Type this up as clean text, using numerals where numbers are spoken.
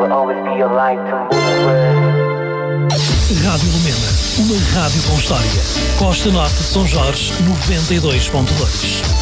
Rádio Lumena, uma rádio com história. Costa Norte de São Jorge, 92.2.